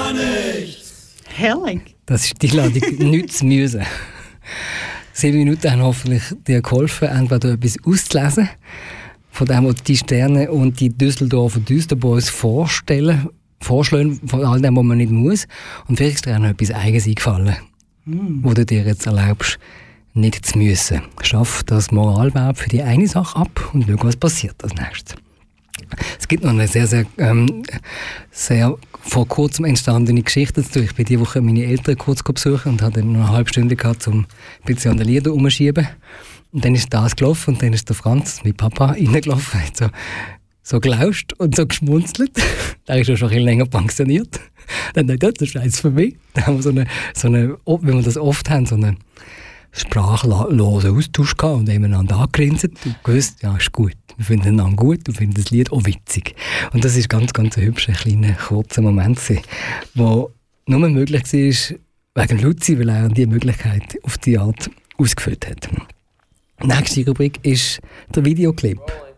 Herrlich. Das ist die Ladung nichts müssen. 7 Minuten haben hoffentlich dir geholfen, entweder etwas auszulesen, von dem, was die Sterne und die Düsseldorfer Düsterboys vorschlagen, von all dem, was man nicht muss. Und vielleicht ist dir auch noch etwas Eigenes eingefallen, wo du dir jetzt erlaubst, nicht zu müssen. Schaff das Moralverb für die eine Sache ab und schau, was passiert als nächstes. Es gibt noch eine sehr vor kurzem entstandene Geschichte dazu. Ich bin diese Woche meine Eltern kurz besuchen und hatte noch eine halbe Stunde gehabt, um ein bisschen an den Lieder umzuschieben. Und dann ist das gelaufen und dann ist der Franz, mein Papa, reingelaufen, hat so gelauscht und so geschmunzelt. Der ist ja schon ein bisschen länger pensioniert. Dann dachte ich, das ist Scheiß für mich. Dann haben wir so eine, wie wir das oft haben, so einen sprachlosen Austausch gehabt und haben einander angegrinst und gewusst, ja, ist gut. Wir finden einander gut und finden das Lied auch witzig. Und das ist ganz ein hübscher, kleiner, kurzer Moment gewesen, wo nur möglich war wegen Luzi, weil er diese Möglichkeit auf die Art ausgefüllt hat. Die nächste Rubrik ist der Videoclip.